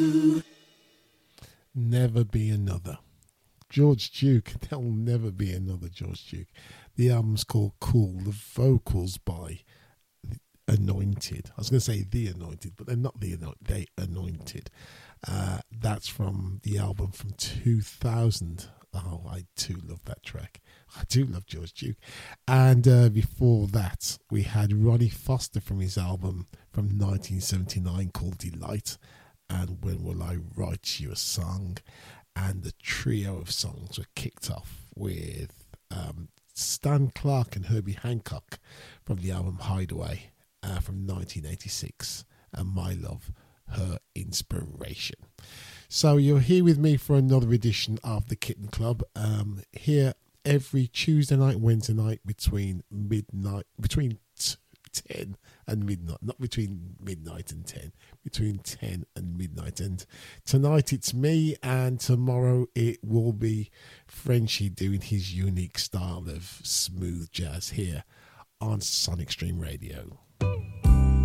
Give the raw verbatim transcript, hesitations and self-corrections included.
Never Be Another. George Duke. There'll never be another George Duke. The album's called Cool. The vocals by Anointed. I was going to say The Anointed, but they're not The Anointed. They Anointed. Uh, that's from the album from two thousand. Oh, I do love that track. I do love George Duke. And uh, before that, we had Ronnie Foster from his album from nineteen seventy-nine called Delight. And When Will I Write You a Song? And the trio of songs were kicked off with um, Stan Clark and Herbie Hancock from the album Hideaway uh, from nineteen eighty-six. And My Love, Her Inspiration. So you're here with me for another edition of the Kitten Club. Um, here every Tuesday night, Wednesday night between midnight, between ten and midnight, not between midnight and ten, between ten and midnight. And tonight it's me, and tomorrow it will be Frenchie doing his unique style of smooth jazz here on Sonic Stream Radio.